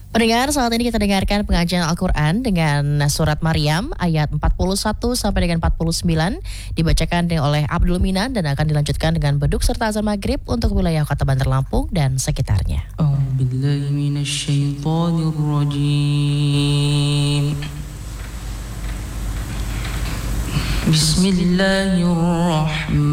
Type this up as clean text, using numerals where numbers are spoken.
Pendengar, saat ini kita dengarkan pengajian Al-Quran dengan surat Maryam ayat 41 sampai dengan 49 dibacakan oleh Abdul Minan dan akan dilanjutkan dengan beduk serta azan maghrib untuk wilayah Kota Bandar Lampung dan sekitarnya. A'udzubillahi minasyaitonirrajim. Bismillahirrahmanirrahim.